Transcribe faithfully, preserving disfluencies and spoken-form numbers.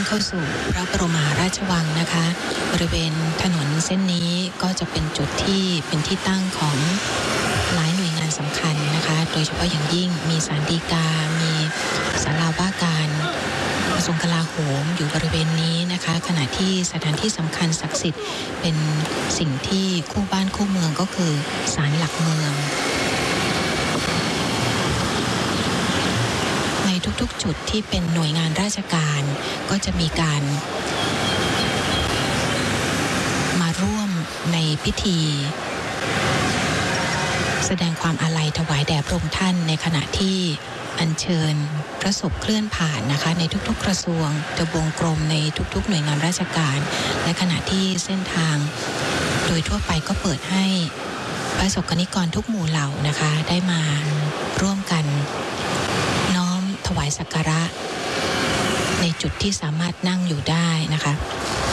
เข้าสู่พระบรมมหาราชวังนะคะบริเวณถนนเส้นนี้ก็จะเป็นจุดที่เป็นที่ตั้งของหลายหน่วยงานสำคัญนะคะโดยเฉพาะอย่างยิ่งมีศาลฎีกามีศาลาว่าการกระทรวงกลาโหมอยู่บริเวณนี้นะคะขณะที่สถานที่สำคัญศักดิ์สิทธิ์เป็นสิ่งที่คู่บ้านคู่เมืองก็คือศาลหลักเมืองในทุกๆจุดที่เป็นหน่วยงานราชการก็จะมีการมาร่วมในพิธีแสดงความอาลัยถวายแด่พระองค์ท่านในขณะที่อัญเชิญพระศพเคลื่อนผ่านนะคะในทุกๆกระทรวงทบวงกรมในทุกๆหน่วยงานราชการและขณะที่เส้นทางโดยทั่วไปก็เปิดให้ประสบกนิกรทุกหมู่เหล่านะคะได้มาร่วมกันน้อมถวายสักการะในจุดที่สามารถนั่งอยู่ได้นะคะ